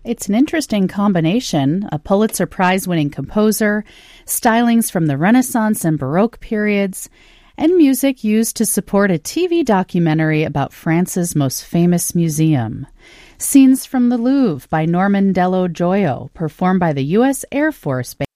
It's an interesting combination, a Pulitzer Prize-winning composer, stylings from the Renaissance and Baroque periods, and music used to support a TV documentary about France's most famous museum. Scenes from the Louvre by Norman Dello Joio, performed by the U.S. Air Force